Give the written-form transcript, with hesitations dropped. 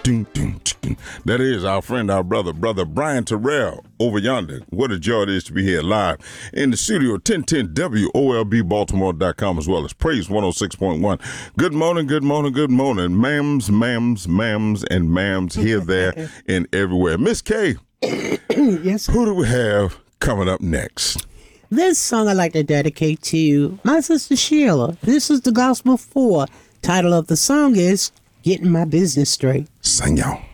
That is our friend, our brother Brian Terrell over yonder. What a joy it is to be here live in the studio, 1010 WOLBbaltimore.com, as well as Praise 106.1. Good morning, ma'ams, and ma'ams here, there, and everywhere. Miss K, yes. Who do we have coming up next? This song I'd like to dedicate to my sister Sheila. This is the Gospel 4. Title of the song is Getting My Business Straight. Sing y'all.